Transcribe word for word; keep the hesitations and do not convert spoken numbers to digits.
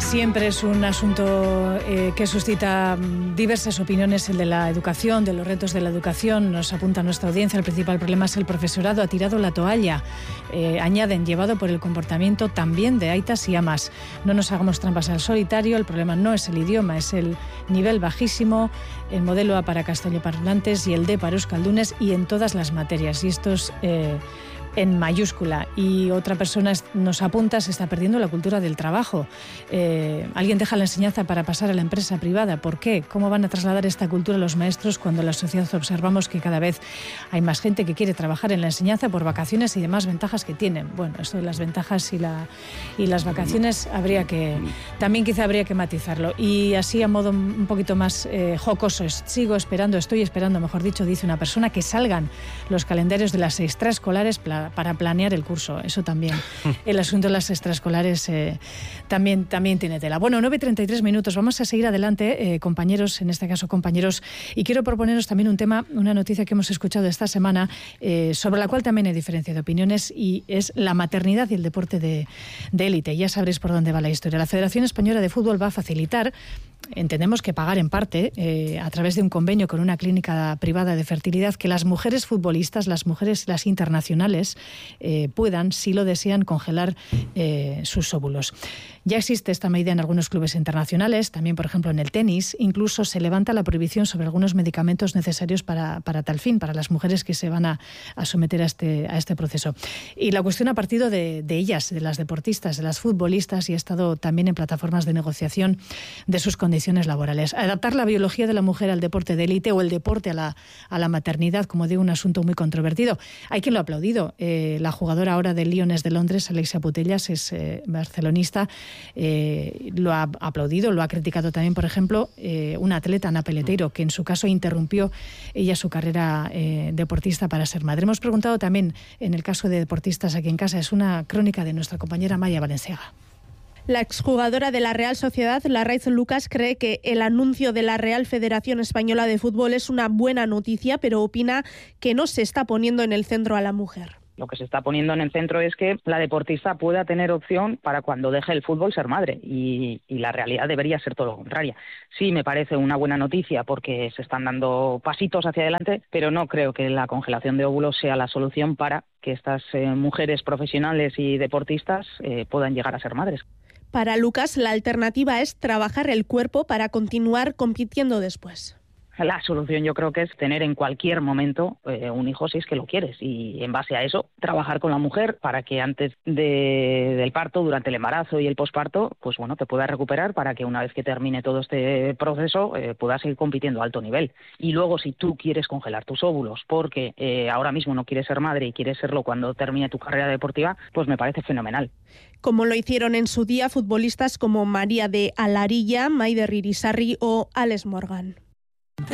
Siempre es un asunto eh, que suscita diversas opiniones, el de la educación, de los retos de la educación. Nos apunta nuestra audiencia, el principal problema es el profesorado, ha tirado la toalla. Eh, añaden, llevado por el comportamiento también de aitas y amas. No nos hagamos trampas al solitario, el problema no es el idioma, es el nivel bajísimo, el modelo A para castellanoparlantes y el D para euskaldunes y en todas las materias. Y esto es... Eh, en mayúscula. Y otra persona nos apunta, se está perdiendo la cultura del trabajo. Eh, alguien deja la enseñanza para pasar a la empresa privada. ¿Por qué? ¿Cómo van a trasladar esta cultura a los maestros cuando en la sociedad observamos que cada vez hay más gente que quiere trabajar en la enseñanza por vacaciones y demás ventajas que tienen? Bueno, esto de las ventajas y, la, y las vacaciones habría que, también quizá habría que matizarlo. Y así a modo un poquito más eh, jocoso, sigo esperando, estoy esperando, mejor dicho, dice una persona, que salgan los calendarios de las extraescolares para planear el curso. Eso también, el asunto de las extraescolares eh, también, también tiene tela. Bueno, nueve y treinta y tres minutos, vamos a seguir adelante, eh, compañeros, en este caso compañeros, y quiero proponeros también un tema, una noticia que hemos escuchado esta semana, eh, sobre la cual también hay diferencia de opiniones, y es la maternidad y el deporte de, de élite. Ya sabréis por dónde va la historia. La Federación Española de Fútbol va a facilitar, entendemos que pagar en parte, eh, a través de un convenio con una clínica privada de fertilidad, que las mujeres futbolistas, las mujeres las internacionales, eh, puedan, si lo desean, congelar eh, sus óvulos. Ya existe esta medida en algunos clubes internacionales, también, por ejemplo, en el tenis. Incluso se levanta la prohibición sobre algunos medicamentos necesarios para, para tal fin, para las mujeres que se van a, a someter a este, a este proceso. Y la cuestión ha partido de, de ellas, de las deportistas, de las futbolistas, y ha estado también en plataformas de negociación de sus condiciones laborales. Adaptar la biología de la mujer al deporte de élite o el deporte a la, a la maternidad, como digo, un asunto muy controvertido. Hay quien lo ha aplaudido. Eh, la jugadora ahora del Lions de Londres, Alexia Putellas, es eh, barcelonista, eh, lo ha aplaudido, lo ha criticado también, por ejemplo, eh, una atleta, Ana Peleteiro, que en su caso interrumpió ella su carrera eh, deportista para ser madre. Hemos preguntado también en el caso de deportistas aquí en casa, es una crónica de nuestra compañera Maya Valenciaga. La exjugadora de la Real Sociedad, Larraiz Lucas, cree que el anuncio de la Real Federación Española de Fútbol es una buena noticia, pero opina que no se está poniendo en el centro a la mujer. Lo que se está poniendo en el centro es que la deportista pueda tener opción para cuando deje el fútbol ser madre, y, y la realidad debería ser todo lo contrario. Sí me parece una buena noticia porque se están dando pasitos hacia adelante, pero no creo que la congelación de óvulos sea la solución para que estas eh, mujeres profesionales y deportistas eh, puedan llegar a ser madres. Para Lucas, la alternativa es trabajar el cuerpo para continuar compitiendo después. La solución yo creo que es tener en cualquier momento eh, un hijo si es que lo quieres, y en base a eso trabajar con la mujer para que antes de, del parto, durante el embarazo y el posparto, pues bueno, te puedas recuperar para que una vez que termine todo este proceso eh, puedas seguir compitiendo a alto nivel. Y luego, si tú quieres congelar tus óvulos porque eh, ahora mismo no quieres ser madre y quieres serlo cuando termine tu carrera deportiva, pues me parece fenomenal. Como lo hicieron en su día futbolistas como María de Alarilla, Maider Irisarri o Alex Morgan.